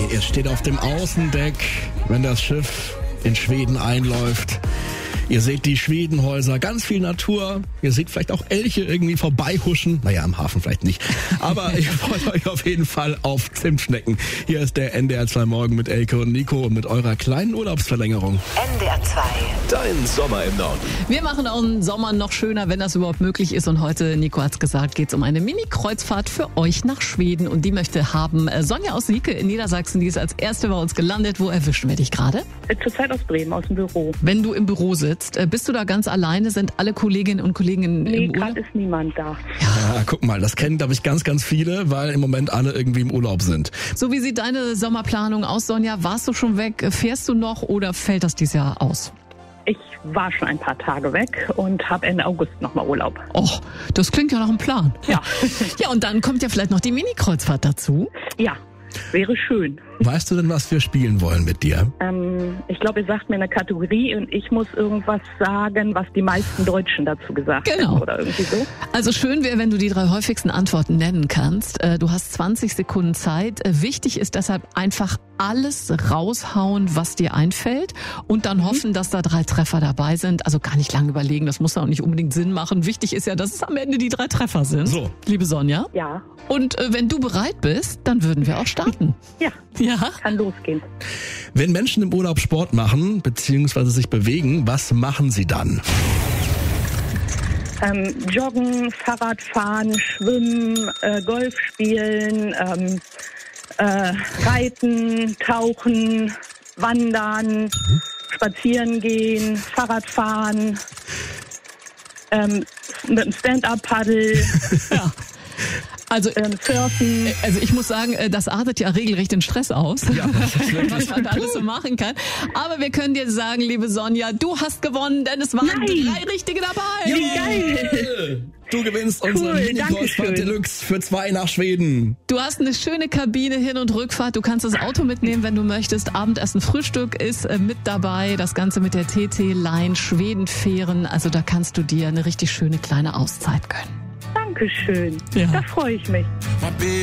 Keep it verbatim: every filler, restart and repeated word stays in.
Ihr steht auf dem Außendeck, wenn das Schiff in Schweden einläuft. Ihr seht die Schwedenhäuser, ganz viel Natur. Ihr seht vielleicht auch Elche irgendwie vorbeihuschen. Naja, im Hafen vielleicht nicht. Aber ihr freut euch auf jeden Fall auf Zimtschnecken. Hier ist der N D R zwei Morgen mit Elke und Nico und mit eurer kleinen Urlaubsverlängerung. N D R zwei. Dein Sommer im Norden. Wir machen auch einen Sommer noch schöner, wenn das überhaupt möglich ist. Und heute, Nico hat's gesagt, geht's um eine Mini-Kreuzfahrt für euch nach Schweden. Und die möchte haben Sonja aus Sieke in Niedersachsen. Die ist als erste bei uns gelandet. Wo erwischen wir dich gerade? Zurzeit aus Bremen, aus dem Büro. Wenn du im Büro sitzt, bist du da ganz alleine? Sind alle Kolleginnen und Kollegen nee, im Urlaub? gerade ist niemand da. Ja, guck mal, das kennen, glaube ich, ganz, ganz viele, weil im Moment alle irgendwie im Urlaub sind. So, wie sieht deine Sommerplanung aus, Sonja? Warst du schon weg? Fährst du noch oder fällt das dieses Jahr aus? Ich war schon ein paar Tage weg und habe Ende August nochmal Urlaub. Och, das klingt ja nach einem Plan. Ja. Ja, und dann kommt ja vielleicht noch die Mini-Kreuzfahrt dazu. Ja, wäre schön. Weißt du denn, was wir spielen wollen mit dir? Ähm, ich glaube, ihr sagt mir eine Kategorie und ich muss irgendwas sagen, was die meisten Deutschen dazu gesagt Genau. haben oder irgendwie so. Also schön wäre, wenn du die drei häufigsten Antworten nennen kannst. Du hast zwanzig Sekunden Zeit. Wichtig ist deshalb einfach alles raushauen, was dir einfällt und dann hoffen, dass da drei Treffer dabei sind. Also gar nicht lange überlegen, das muss auch nicht unbedingt Sinn machen. Wichtig ist ja, dass es am Ende die drei Treffer sind. So. Liebe Sonja. Ja. Und äh, wenn du bereit bist, dann würden wir auch starten. Ja. Ja. Kann losgehen. Wenn Menschen im Urlaub Sport machen, beziehungsweise sich bewegen, was machen sie dann? Ähm, Joggen, Fahrradfahren, Schwimmen, äh, Golf spielen, ähm, äh, Reiten, Tauchen, Wandern, Spazieren gehen, Fahrradfahren, ähm, mit einem Stand-up-Paddel. Ja. Also, ähm, Surfen. also ich muss sagen, das artet ja regelrecht den Stress aus, Ja, das ist wirklich was man da alles so machen kann. Aber wir können dir sagen, liebe Sonja, du hast gewonnen, denn es waren Nein. drei Richtige dabei. Wie geil! Du gewinnst Cool, unsere Mini-Kreuzfahrt Dankeschön. Deluxe für zwei nach Schweden. Du hast eine schöne Kabine, Hin- und Rückfahrt. Du kannst das Auto mitnehmen, wenn du möchtest. Abendessen, Frühstück ist äh, mit dabei. Das Ganze mit der T T-Line, Schwedenfähren. Also da kannst du dir eine richtig schöne kleine Auszeit gönnen. Dankeschön. Ja. Da freue ich mich.